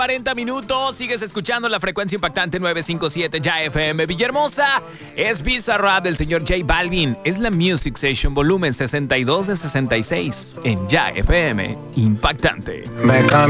40 minutos, sigues escuchando la frecuencia impactante 957 Ya FM. Villahermosa, es Bizarrap del señor J Balvin. Es la Music Session volumen 62 de 66 en Ya FM Impactante. Me